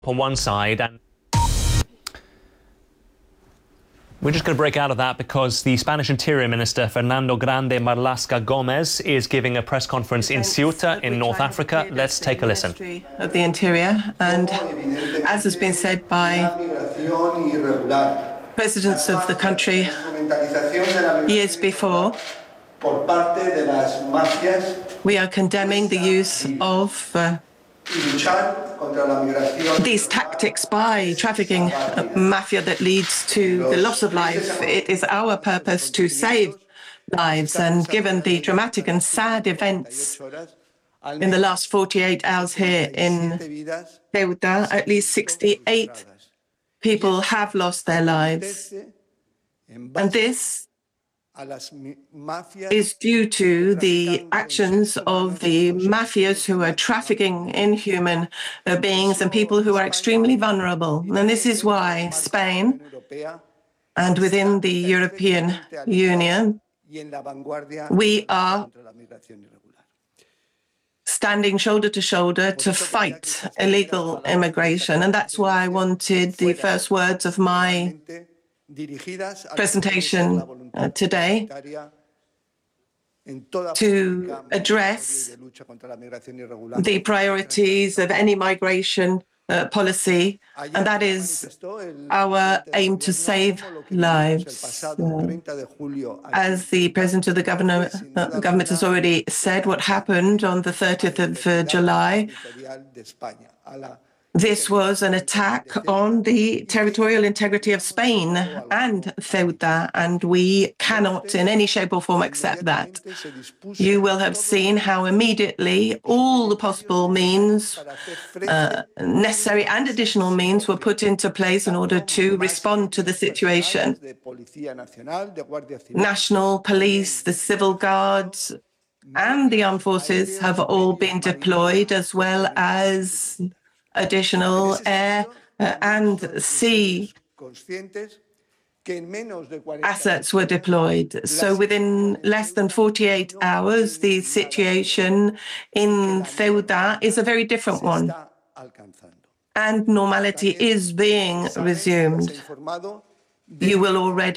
on one side, and we're just going to break out of that because the Spanish Interior Minister, Fernando Grande Marlaska Gomez, is giving a press conference in Ceuta in North Africa. Let's take a listen. Of the Interior, and as has been said by presidents of the country years before, we are condemning the use of these tactics by trafficking mafia that leads to the loss of life. It is our purpose to save lives, and given the dramatic and sad events in the last 48 hours here in Ceuta, at least 68 people have lost their lives. And this is due to the actions of the mafias who are trafficking in human beings and people who are extremely vulnerable. And this is why Spain, and within the European Union, we are standing shoulder to shoulder to fight illegal immigration. And that's why I wanted the first words of my presentation today to address the priorities of any migration policy, and that is our aim to save lives. As the President of the government has already said, what happened on the 30th of July, this was an attack on the territorial integrity of Spain and Ceuta, and we cannot in any shape or form accept that. You will have seen how immediately all the possible means, necessary and additional means, were put into place in order to respond to the situation. National police, the civil guards, and the armed forces have all been deployed, as well as additional air and sea assets were deployed. So within less than 48 hours, the situation in Ceuta is a very different one, and normality is being resumed. You will already